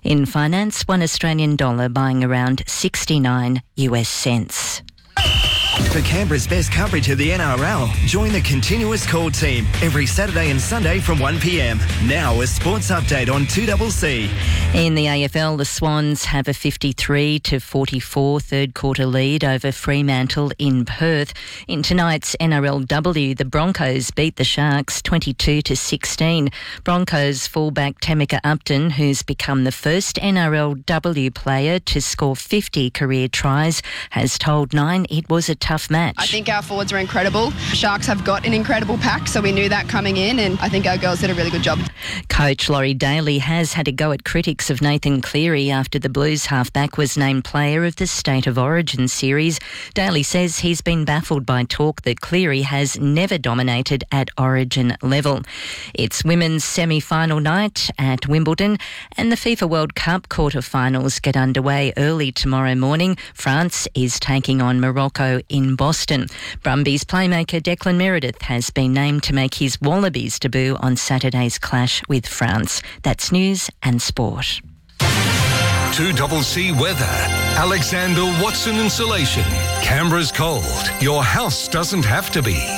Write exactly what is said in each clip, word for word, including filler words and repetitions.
In finance, one Australian dollar buying around sixty-nine US cents. For Canberra's best coverage of the N R L, join the Continuous Call team every Saturday and Sunday from one p m. Now a sports update on two C C. In the A F L, the Swans have a fifty-three to forty-four third quarter lead over Fremantle in Perth. In tonight's N R L W, the Broncos beat the Sharks twenty-two to sixteen. Broncos fullback Temeka Upton, who's become the first N R L W player to score fifty career tries, has told Nine it was a tough match. I think our forwards are incredible. Sharks have got an incredible pack, so we knew that coming in, and I think our girls did a really good job. Coach Laurie Daly has had a go at critics of Nathan Cleary after the Blues halfback was named Player of the State of Origin series. Daly says he's been baffled by talk that Cleary has never dominated at Origin level. It's women's semi-final night at Wimbledon, and the FIFA World Cup quarter-finals get underway early tomorrow morning. France is taking on Morocco in Boston. Brumbies playmaker Declan Meredith has been named to make his Wallabies debut on Saturday's clash with France. That's news and sport. two C C weather. Alexander Watson Insulation. Canberra's cold. Your house doesn't have to be.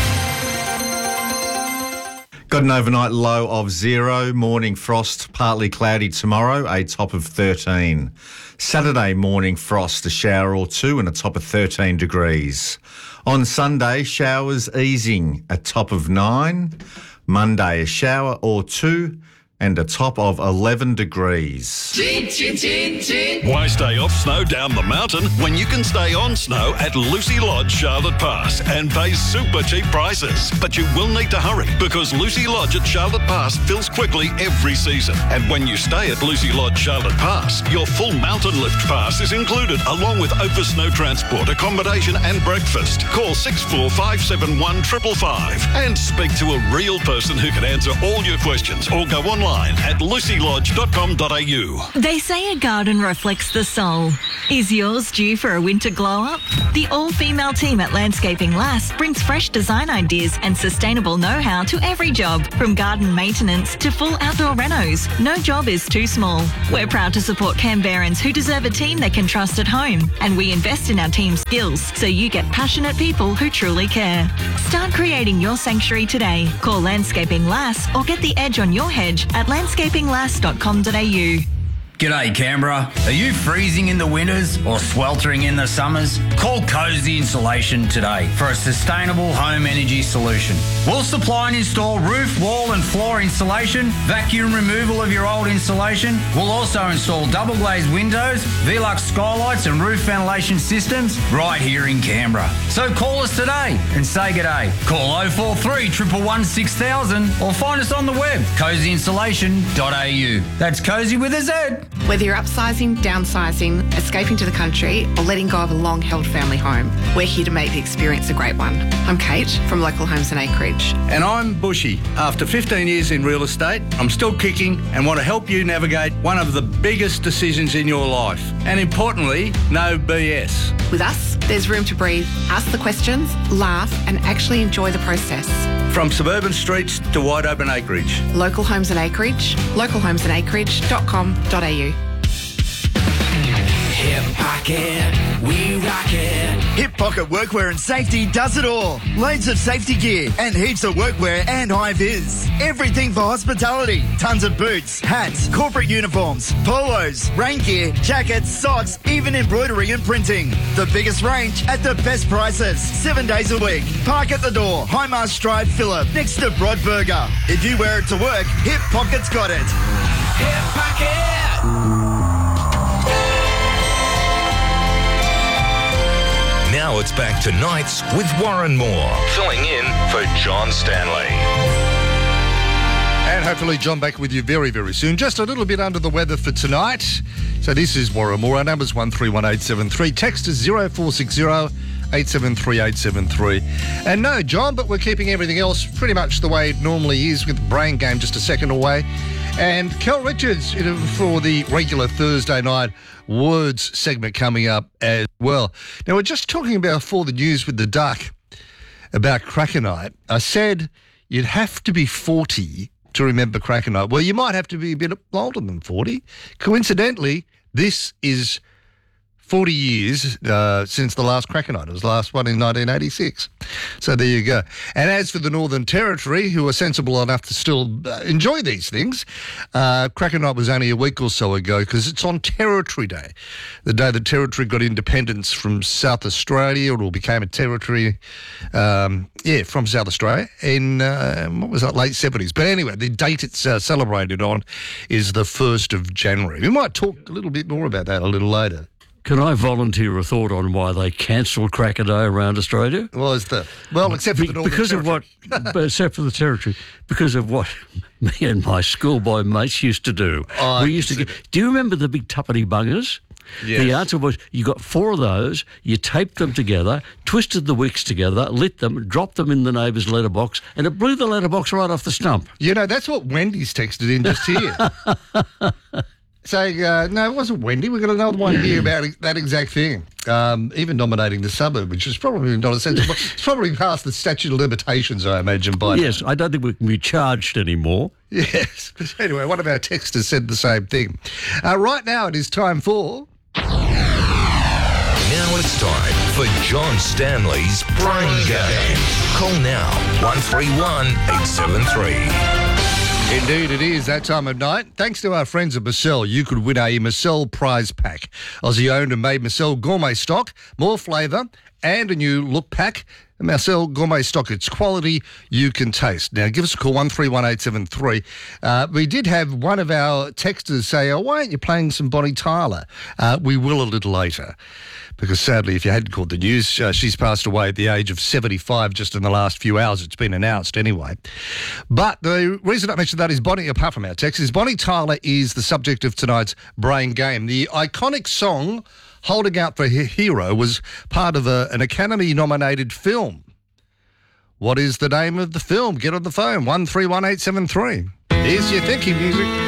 Got an overnight low of zero. Morning frost, partly cloudy tomorrow, a top of thirteen. Saturday morning frost, a shower or two and a top of thirteen degrees. On Sunday, showers easing, a top of nine. Monday, a shower or two and a top of eleven degrees. Chin, chin, chin, chin. Why stay off snow down the mountain when you can stay on snow at Lucy Lodge, Charlotte Pass and pay super cheap prices? But you will need to hurry because Lucy Lodge at Charlotte Pass fills quickly every season. And when you stay at Lucy Lodge, Charlotte Pass, your full mountain lift pass is included along with over snow transport, accommodation and breakfast. Call six four five seven one five five five and speak to a real person who can answer all your questions or go online at lucy lodge dot com dot a u. They say a garden reflects the soul. Is yours due for a winter glow-up? The all-female team at Landscaping Lass brings fresh design ideas and sustainable know-how to every job, from garden maintenance to full outdoor renos. No job is too small. We're proud to support Canberrans who deserve a team they can trust at home, and we invest in our team's skills so you get passionate people who truly care. Start creating your sanctuary today. Call Landscaping Lass or get the edge on your hedge at landscaping lass dot com dot a u. G'day Canberra. Are you freezing in the winters or sweltering in the summers? Call Cozy Insulation today for a sustainable home energy solution. We'll supply and install roof, wall and floor insulation, vacuum removal of your old insulation. We'll also install double glazed windows, Velux skylights and roof ventilation systems right here in Canberra. So call us today and say g'day. Call oh four three, one one one, six thousand or find us on the web, cozy insulation dot a u. That's Cozy with a Z. Whether you're upsizing, downsizing, escaping to the country or letting go of a long-held family home, we're here to make the experience a great one. I'm Kate from Local Homes and Acreage. And I'm Bushy. After fifteen years in real estate, I'm still kicking and want to help you navigate one of the biggest decisions in your life. And importantly, no B S. With us, there's room to breathe, ask the questions, laugh and actually enjoy the process. From suburban streets to wide open acreage. Local Homes and Acreage, local homes and acreage dot com dot a u. Hip Pocket, we rock it. Hip Pocket Workwear and Safety does it all. Loads of safety gear and heaps of workwear and high-vis. Everything for hospitality. Tons of boots, hats, corporate uniforms, polos, rain gear, jackets, socks, even embroidery and printing. The biggest range at the best prices. Seven days a week. Park at the door. Highmast Drive, Phillip, next to Broadburger. If you wear it to work, Hip Pocket's got it. Hip Pocket! Now it's back to Nights with Warren Moore, filling in for John Stanley. And hopefully John back with you very, very soon. Just a little bit under the weather for tonight. So this is Warren Moore. Our number's one three one eight seven three. Text is zero four six zero eight seven three eight seven three. And no, John, but we're keeping everything else pretty much the way it normally is, with the Brain Game just a second away. And Kel Richards, you know, for the regular Thursday night words segment coming up as well. Now, we're just talking about For the News with the Duck about Cracker Night. I said you'd have to be forty to remember Cracker Night? Well, you might have to be a bit older than forty. Coincidentally, this is forty years uh, since the last Cracker Night. It was the last one in nineteen eighty-six. So there you go. And as for the Northern Territory, who are sensible enough to still uh, enjoy these things, uh, Cracker Night was only a week or so ago because it's on Territory Day, the day the Territory got independence from South Australia, or became a territory, um, yeah, from South Australia in, uh, what was that, late seventies. But anyway, the date it's uh, celebrated on is the first of January. We might talk a little bit more about that a little later. Can I volunteer a thought on why they cancelled Cracker Day around Australia? Well, it's the well, except for the Northern because Territory. of what, except for the Territory, because of what me and my schoolboy mates used to do. Oh, we used to get. Do you remember the big tuppeny bungers? Yes. The answer was you got four of those, you taped them together, twisted the wicks together, lit them, dropped them in the neighbour's letterbox, and it blew the letterbox right off the stump. You know, that's what Wendy's texted in just here. Saying, uh, no, it wasn't Wendy. We've got another one here about that exact thing. Um, even nominating the suburb, which is probably not a sensible. It's probably past the statute of limitations, I imagine, by Yes, I don't think we can be charged anymore. Yes. But anyway, one of our texters said the same thing. Uh, right now it is time for... Now it's time for John Stanley's Brain Game. Call now, one three one eight seven three. Indeed, it is that time of night. Thanks to our friends at Marcel, you could win a Marcel prize pack. Aussie owned and made Marcel gourmet stock, more flavour, and a new look pack. Marcel gourmet stock, it's quality you can taste. Now, give us a call, one three one eight seven three. Uh, we did have one of our texters say, oh, why aren't you playing some Bonnie Tyler? Uh, we will a little later. Because sadly, if you hadn't caught the news, uh, she's passed away at the age of seventy-five just in the last few hours. It's been announced anyway. But the reason I mentioned that is Bonnie, apart from our text, is Bonnie Tyler is the subject of tonight's Brain Game. The iconic song, Holding Out for a Hero, was part of a, an Academy-nominated film. What is the name of the film? Get on the phone, one three one eight seven three. Here's your thinking music.